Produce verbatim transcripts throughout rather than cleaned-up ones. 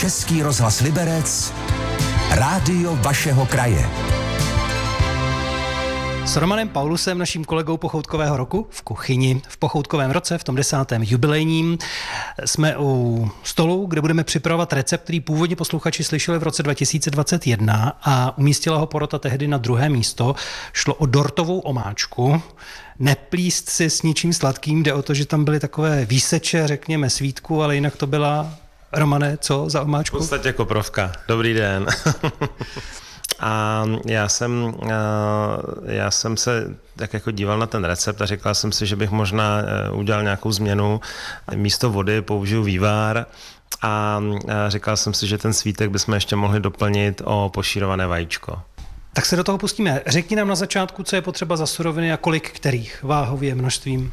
Český rozhlas Liberec, rádio vašeho kraje. S Romanem Paulusem, naším kolegou Pochoutkového roku v kuchyni v Pochoutkovém roce, v tom desátém jubilejním, jsme u stolu, kde budeme připravovat recept, který původně posluchači slyšeli v roce dva tisíce dvacet jedna a umístila ho porota tehdy na druhé místo. Šlo o dortovou omáčku. Neplíst si s ničím sladkým, jde o to, že tam byly takové výseče, řekněme, svítku, ale jinak to byla, Romane, co za omáčku? V podstatě koprovka. Dobrý den. A já jsem, já jsem se tak jako díval na ten recept a říkal jsem si, že bych možná udělal nějakou změnu. Místo vody použiju vývar a říkal jsem si, že ten svítek bychom ještě mohli doplnit o pošírované vajíčko. Tak se do toho pustíme. Řekni nám na začátku, co je potřeba za suroviny a kolik kterých váhově množstvím.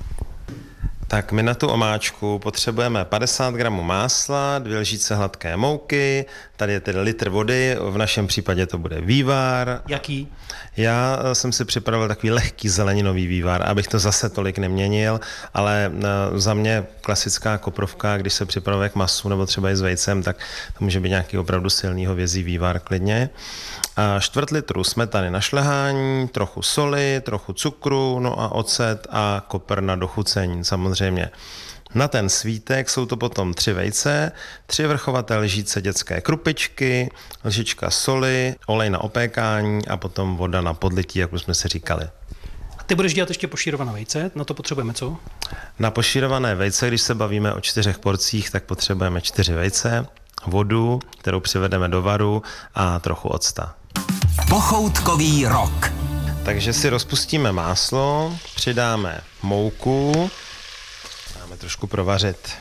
Tak my na tu omáčku potřebujeme padesát gramů másla, dvě lžíce hladké mouky, tady je tedy litr vody, v našem případě to bude vývar. Jaký? Já jsem si připravil takový lehký zeleninový vývar, abych to zase tolik neměnil, ale za mě klasická koprovka, když se připravuje k masu nebo třeba i s vejcem, tak to může být nějaký opravdu silný hovězí vývar klidně. A čtvrt litru smetany na šlehání, trochu soli, trochu cukru, no a ocet a kopr na dochucení samozřejmě. Na ten svítek jsou to potom tři vejce, tři vrchovaté lžíce dětské krupičky, lžička soli, olej na opékání a potom voda na podlití, jak už jsme si říkali. A ty budeš dělat ještě pošírované vejce, na to potřebujeme co? Na pošírované vejce, když se bavíme o čtyřech porcích, tak potřebujeme čtyři vejce, vodu, kterou přivedeme do varu a trochu octa. Pochoutkový rok. Takže si rozpustíme máslo, přidáme mouku, dáme trošku provařit.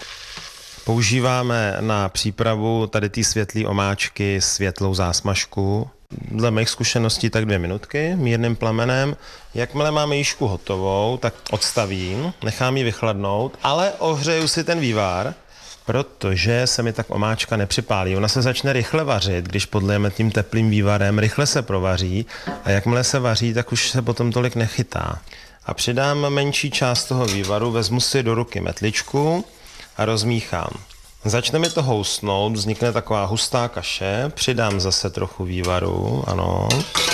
Používáme na přípravu tady té světlé omáčky světlou zásmažku. Dle mých zkušeností tak dvě minutky mírným plamenem. Jakmile máme jížku hotovou, tak odstavím, nechám ji vychladnout, ale ohřeju si ten vývar, protože se mi tak omáčka nepřipálí. Ona se začne rychle vařit, když podlijeme tím teplým vývarem, rychle se provaří a jakmile se vaří, tak už se potom tolik nechytá. A přidám menší část toho vývaru, vezmu si do ruky metličku a rozmíchám. Začne mi to housnout, vznikne taková hustá kaše, přidám zase trochu vývaru, ano,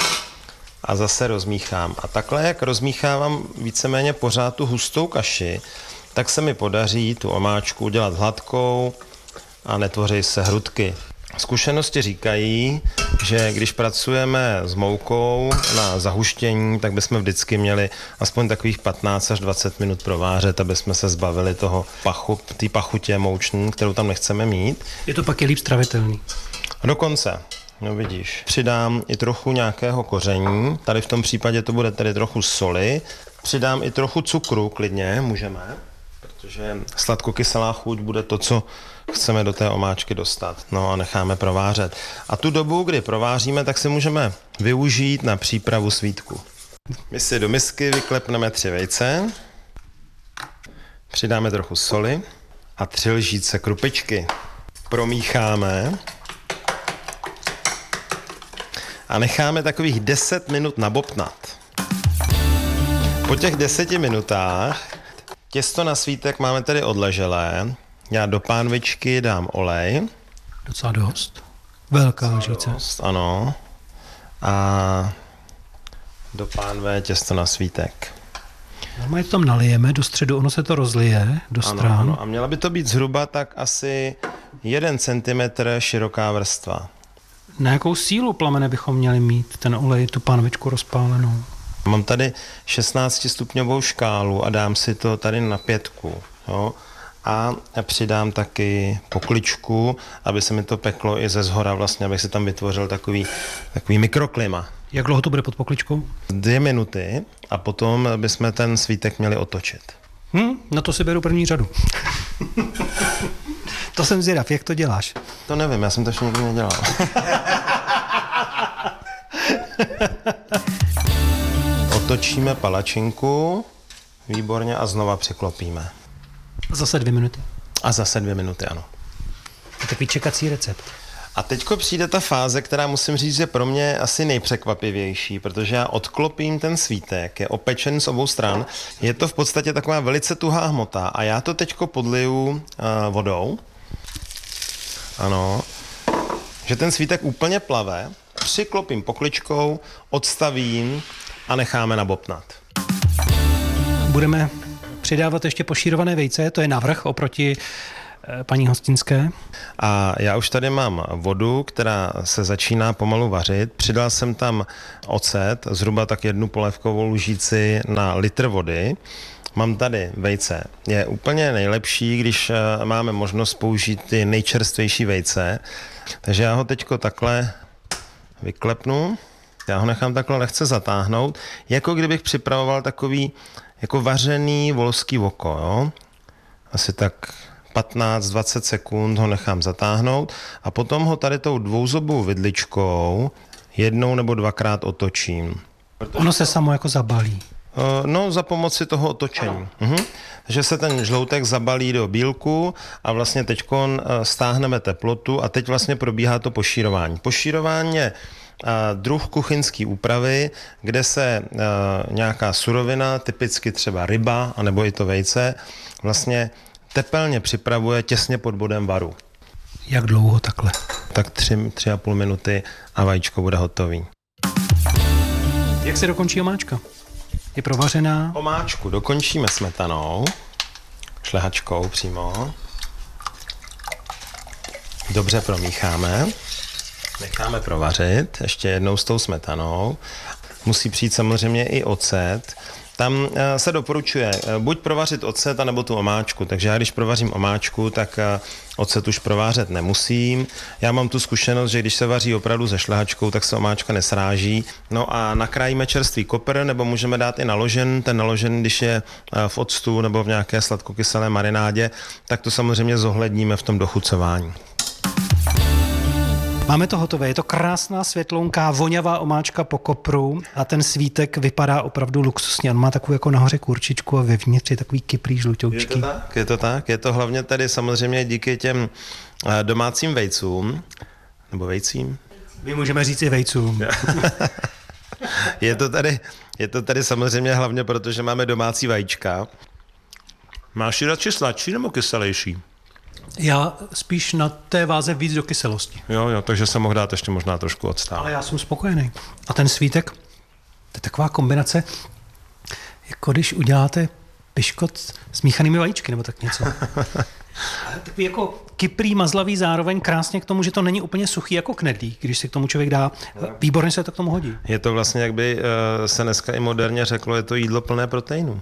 a zase rozmíchám. A takhle, jak rozmíchávám víceméně pořád tu hustou kaši, tak se mi podaří tu omáčku udělat hladkou a netvoří se hrudky. Zkušenosti říkají, že když pracujeme s moukou na zahuštění, tak bychom vždycky měli aspoň takových patnáct až dvacet minut provářet, aby jsme se zbavili toho pachu, té pachutě mouční, kterou tam nechceme mít. Je to pak je líp stravitelný. A dokonce, no vidíš, přidám i trochu nějakého koření, tady v tom případě to bude tedy trochu soli, přidám i trochu cukru, klidně, můžeme, protože sladkokyselá chuť bude to, co chceme do té omáčky dostat. No a necháme provářet. A tu dobu, kdy prováříme, tak si můžeme využít na přípravu svítku. My si do misky vyklepneme tři vejce, přidáme trochu soli a tři lžíce krupičky. Promícháme a necháme takových deset minut nabobtnat. Po těch deseti minutách těsto na svítek máme tedy odleželé. Já do pánvičky dám olej. Docela dost. Velká lžíce. Ano. A do pánve těsto na svítek. Normálně to tam nalijeme do středu, ono se to rozlije do stran. Ano, ano. A měla by to být zhruba tak asi jeden centimetr široká vrstva. Na jakou sílu plamene bychom měli mít ten olej, tu pánvičku rozpálenou? Mám tady šestnáctistupňovou škálu a dám si to tady na pětku. Jo? A přidám taky pokličku, aby se mi to peklo i ze zhora vlastně, abych si tam vytvořil takový, takový mikroklima. Jak dlouho to bude pod pokličkou? Dvě minuty a potom bychom ten svítek měli otočit. Hm, na to si beru první řadu. To jsem zvědav, jak to děláš? To nevím, já jsem to ještě nikdy nedělal. Otočíme palačinku, výborně, a znova přiklopíme. Zase dvě minuty. A zase dvě minuty, ano. Je takový čekací recept. A teďko přijde ta fáze, která musím říct, že pro mě asi nejpřekvapivější, protože já odklopím ten svítek, je opečen z obou stran, je to v podstatě taková velice tuhá hmota a já to teďko podliju uh, vodou. Ano. že ten svítek úplně plave, přiklopím pokličkou, odstavím a necháme nabobtnat. Budeme přidávat ještě pošírované vejce, to je navrch oproti paní Hostinské. A já už tady mám vodu, která se začíná pomalu vařit. Přidal jsem tam ocet, zhruba tak jednu polévkovou lžíci na litr vody. Mám tady vejce. Je úplně nejlepší, když máme možnost použít ty nejčerstvější vejce. Takže já ho teďko takhle vyklepnu. Já ho nechám takhle lehce zatáhnout, jako kdybych připravoval takový jako vařený volský voko. Jo? Asi tak patnáct dvacet sekund ho nechám zatáhnout a potom ho tady tou dvouzobou vidličkou jednou nebo dvakrát otočím. Ono se samo jako zabalí. No, za pomoci toho otočení. Mhm. Že se ten žloutek zabalí do bílku a vlastně teďkon stáhneme teplotu a teď vlastně probíhá to pošírování. Pošírování je druh kuchyňské úpravy, kde se nějaká surovina, typicky třeba ryba, anebo i to vejce, vlastně tepelně připravuje těsně pod bodem varu. Jak dlouho takhle? Tak tři, tři a půl minuty a vajíčko bude hotový. Jak se dokončí omáčka? Je provařená? Omáčku dokončíme smetanou, šlehačkou přímo. Dobře promícháme. Necháme provařit ještě jednou s tou smetanou. Musí přijít samozřejmě i ocet. Tam se doporučuje buď provařit ocet, anebo tu omáčku. Takže já když provařím omáčku, tak ocet už provářet nemusím. Já mám tu zkušenost, že když se vaří opravdu se šlehačkou, tak se omáčka nesráží. No a nakrájíme čerstvý kopr, nebo můžeme dát i naložen. Ten naložen, když je v octu nebo v nějaké sladkokyselé marinádě, tak to samozřejmě zohledníme v tom dochucování. Máme to hotové, je to krásná světlounká, voňavá omáčka po kopru a ten svítek vypadá opravdu luxusně. On má takovou jako nahoře kurčičku a vevnitř je takový kyprý žlutoučky. Je to tak, je to tak. Je to hlavně tady samozřejmě díky těm domácím vejcům, nebo vejcím. My můžeme říct i vejcům. je, to tady, je to tady samozřejmě hlavně, protože máme domácí vajíčka. Máš ji radši sladší nebo kyselější? Já spíš na té váze víc do kyselosti. Jo, jo, takže se mohl dát ještě možná trošku odstávat. Ale já jsem spokojený. A ten svítek, to je taková kombinace, jako když uděláte piškot s míchanými vajíčky, nebo tak něco. Ale takový jako kyprý, mazlavý, zároveň krásně k tomu, že to není úplně suchý jako knedlík, když si k tomu člověk dá. Výborně se to k tomu hodí. Je to vlastně, jak by se dneska i moderně řeklo, je to jídlo plné proteinů.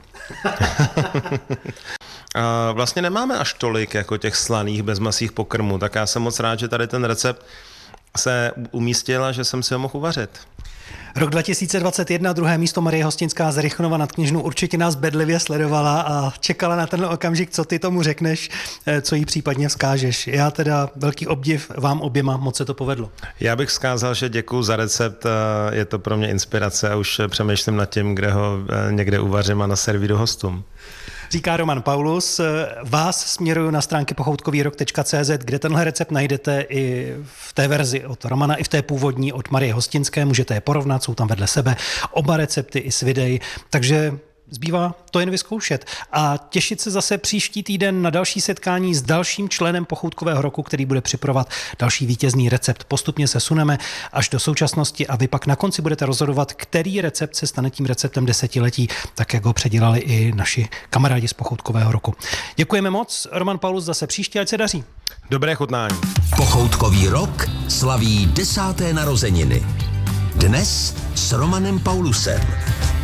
A vlastně nemáme až tolik jako těch slaných bezmasých pokrmů, tak já jsem moc rád, že tady ten recept se umístil a že jsem si ho mohl uvařit. Rok dva tisíce dvacet jedna, druhé místo Marie Hostinská z Rychnova nad Kněžnou určitě nás bedlivě sledovala a čekala na ten okamžik, co ty tomu řekneš, co jí případně vzkážeš. Já teda velký obdiv vám oběma, moc se to povedlo. Já bych vzkázal, že děkuju za recept, je to pro mě inspirace a už přemýšlím nad tím, kde ho někde uvařím a naservíru hostům. Říká Roman Paulus. Vás směruju na stránky pochoutkovýrok tečka cé zet, kde tenhle recept najdete i v té verzi od Romana, i v té původní od Marie Hostinské. Můžete je porovnat, jsou tam vedle sebe oba recepty i s videí. Takže zbývá to jen vyzkoušet a těšit se zase příští týden na další setkání s dalším členem Pochoutkového roku, který bude připravovat další vítězný recept. Postupně se suneme až do současnosti a vy pak na konci budete rozhodovat, který recept se stane tím receptem desetiletí, tak jak ho předělali i naši kamarádi z Pochoutkového roku. Děkujeme moc. Roman Paulus zase příště, ať se daří. Dobré chutnání. Pochoutkový rok slaví desáté narozeniny. Dnes s Romanem Paulusem.